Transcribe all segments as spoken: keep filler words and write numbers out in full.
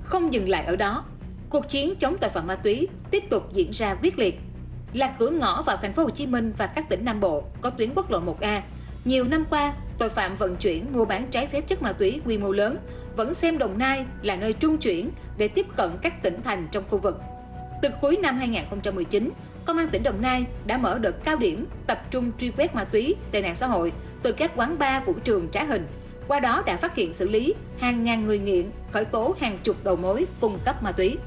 Không dừng lại ở đó, cuộc chiến chống tội phạm ma túy tiếp tục diễn ra quyết liệt. Là cửa ngõ vào thành phố Hồ Chí Minh và các tỉnh Nam Bộ có tuyến quốc lộ một A. Nhiều năm qua, tội phạm vận chuyển mua bán trái phép chất ma túy quy mô lớn vẫn xem Đồng Nai là nơi trung chuyển để tiếp cận các tỉnh thành trong khu vực. Từ cuối năm hai nghìn không trăm mười chín, Công an tỉnh Đồng Nai đã mở đợt cao điểm tập trung truy quét ma túy, tệ nạn xã hội từ các quán bar, vũ trường, trá hình. Qua đó đã phát hiện xử lý hàng ngàn người nghiện, khởi tố hàng chục đầu mối cung cấp ma túy.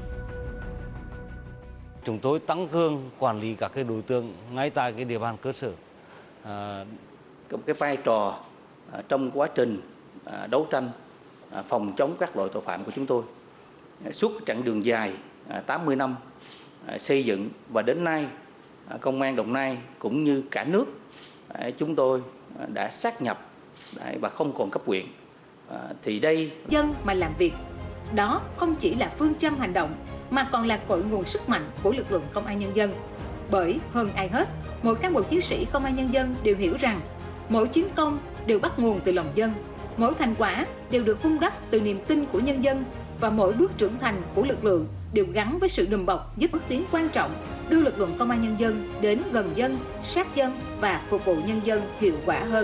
Chúng tôi tăng cường quản lý các cái đối tượng ngay tại cái địa bàn cơ sở. À... Cái vai trò trong quá trình đấu tranh phòng chống các loại tội phạm của chúng tôi suốt chặng đường dài tám mươi năm xây dựng, và đến nay Công an Đồng Nai cũng như cả nước chúng tôi đã sát nhập và không còn cấp huyện. Thì đây dân mà làm việc đó không chỉ là phương châm hành động mà còn là cội nguồn sức mạnh của lực lượng công an nhân dân. Bởi hơn ai hết, mỗi cán bộ chiến sĩ công an nhân dân đều hiểu rằng mỗi chiến công đều bắt nguồn từ lòng dân, mỗi thành quả đều được vun đắp từ niềm tin của nhân dân, và mỗi bước trưởng thành của lực lượng đều gắn với sự đùm bọc giúp bước tiến quan trọng đưa lực lượng công an nhân dân đến gần dân, sát dân và phục vụ nhân dân hiệu quả hơn.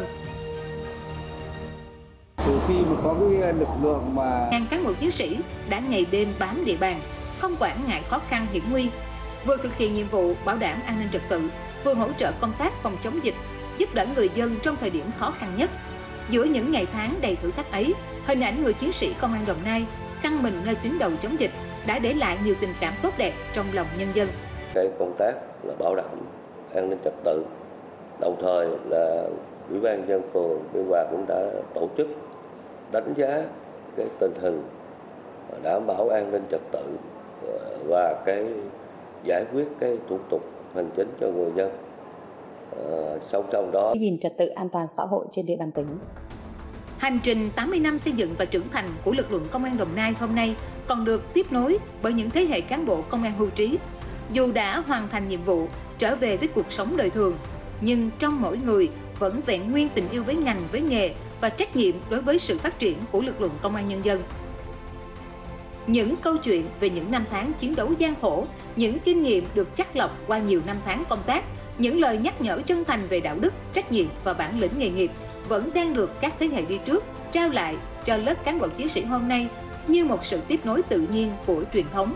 Từ khi mà có cái lực lượng mà hàng cán bộ chiến sĩ đã ngày đêm bám địa bàn, không quản ngại khó khăn hiểm nguy, vừa thực hiện nhiệm vụ bảo đảm an ninh trật tự, vừa hỗ trợ công tác phòng chống dịch, giúp đỡ người dân trong thời điểm khó khăn nhất. Giữa những ngày tháng đầy thử thách ấy, hình ảnh người chiến sĩ công an Đồng Nai căng mình nơi tuyến đầu chống dịch đã để lại nhiều tình cảm tốt đẹp trong lòng nhân dân. Cái công tác là bảo đảm an ninh trật tự, đồng thời là Ủy ban nhân dân phường Biên Hòa cũng đã tổ chức đánh giá cái tình hình đảm bảo an ninh trật tự và cái giải quyết cái thủ tục hành chính cho người dân. À, song song đó giữ gìn trật tự an toàn xã hội trên địa bàn tỉnh. Hành trình tám mươi năm xây dựng và trưởng thành của lực lượng công an Đồng Nai hôm nay còn được tiếp nối bởi những thế hệ cán bộ công an hưu trí. Dù đã hoàn thành nhiệm vụ, trở về với cuộc sống đời thường, nhưng trong mỗi người vẫn vẹn nguyên tình yêu với ngành, với nghề và trách nhiệm đối với sự phát triển của lực lượng công an nhân dân. Những câu chuyện về những năm tháng chiến đấu gian khổ, những kinh nghiệm được chắt lọc qua nhiều năm tháng công tác, những lời nhắc nhở chân thành về đạo đức, trách nhiệm và bản lĩnh nghề nghiệp vẫn đang được các thế hệ đi trước trao lại cho lớp cán bộ chiến sĩ hôm nay như một sự tiếp nối tự nhiên của truyền thống.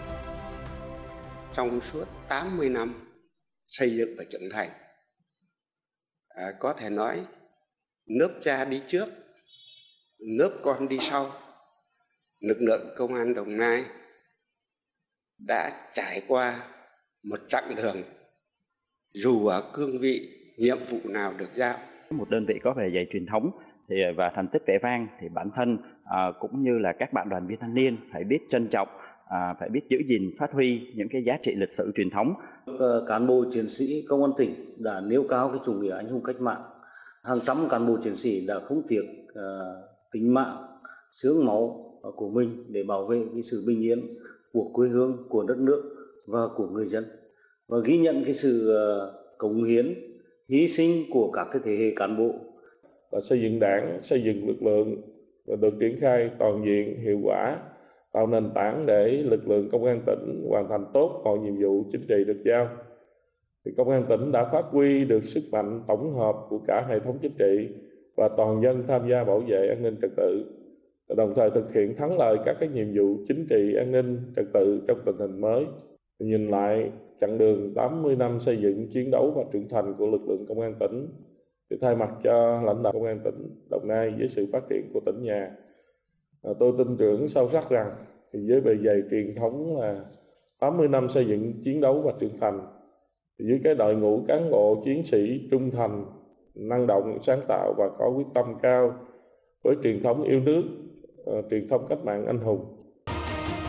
Trong suốt tám mươi năm xây dựng và trưởng thành, à, có thể nói lớp cha đi trước, lớp con đi sau, lực lượng công an Đồng Nai đã trải qua một chặng đường dù ở cương vị nhiệm vụ nào được giao. Một đơn vị có bề dày truyền thống thì và thành tích vẻ vang thì bản thân à, cũng như là các bạn đoàn viên thanh niên phải biết trân trọng, à, phải biết giữ gìn, phát huy những cái giá trị lịch sử truyền thống. Cán bộ chiến sĩ công an tỉnh đã nêu cao cái chủ nghĩa anh hùng cách mạng. Hàng trăm cán bộ chiến sĩ đã không tiếc uh, tính mạng, xương máu của mình để bảo vệ cái sự bình yên của quê hương, của đất nước và của người dân, và ghi nhận cái sự uh, cống hiến, hy sinh của các cái thế hệ cán bộ. Và xây dựng đảng, xây dựng lực lượng và được triển khai toàn diện, hiệu quả, tạo nền tảng để lực lượng công an tỉnh hoàn thành tốt mọi nhiệm vụ chính trị được giao. Thì công an tỉnh đã phát huy được sức mạnh tổng hợp của cả hệ thống chính trị và toàn dân tham gia bảo vệ an ninh trật tự, đồng thời thực hiện thắng lợi các cái nhiệm vụ chính trị an ninh trật tự trong tình hình mới. Nhìn lại chặng đường tám mươi năm xây dựng, chiến đấu và trưởng thành của lực lượng công an tỉnh, thì thay mặt cho lãnh đạo công an tỉnh Đồng Nai với sự phát triển của tỉnh nhà, tôi tin tưởng sâu sắc rằng thì với bề dày truyền thống là tám mươi năm xây dựng, chiến đấu và trưởng thành, thì với cái đội ngũ cán bộ chiến sĩ trung thành, năng động, sáng tạo và có quyết tâm cao, với truyền thống yêu nước, uh, truyền thống cách mạng anh hùng,